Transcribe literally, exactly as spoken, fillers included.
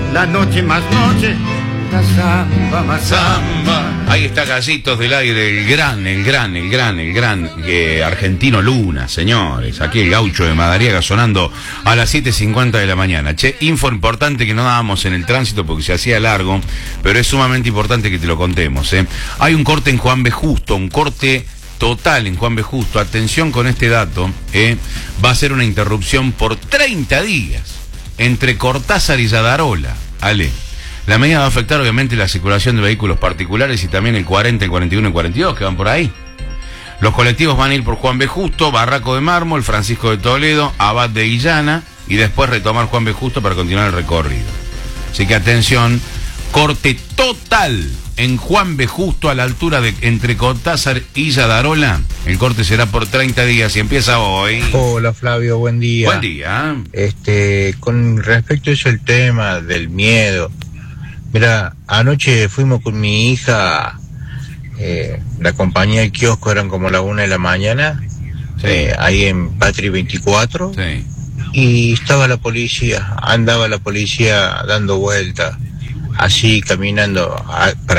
la noche más noche, la samba más samba. Ahí está Gallitos del Aire, el gran, el gran, el gran, el gran eh, Argentino Luna, señores. Aquí el gaucho de Madariaga sonando a las siete cincuenta de la mañana. Che, info importante que no dábamos en el tránsito porque se hacía largo, pero es sumamente importante que te lo contemos. ¿eh? Hay un corte en Juan B. Justo, un corte total en Juan B. Justo. Atención con este dato, ¿eh? Va a ser una interrupción por treinta días entre Cortázar y Yadarola. Ale. La medida va a afectar obviamente la circulación de vehículos particulares y también el cuarenta, el cuarenta y uno y el cuarenta y dos que van por ahí. Los colectivos van a ir por Juan B. Justo, Barraco de Mármol, Francisco de Toledo, Abad de Illana y después retomar Juan B. Justo para continuar el recorrido. Así que atención, corte total en Juan B. Justo a la altura de entre Cortázar y Yadarola. El corte será por treinta días y empieza hoy. Hola Flavio, buen día. Buen día. Este, con respecto a eso el tema del miedo. Mira, anoche fuimos con mi hija, eh, la compañía del kiosco eran como la una de la mañana, sí. eh, ahí en Patri veinticuatro, sí. Y estaba la policía, andaba la policía dando vueltas, así caminando a, para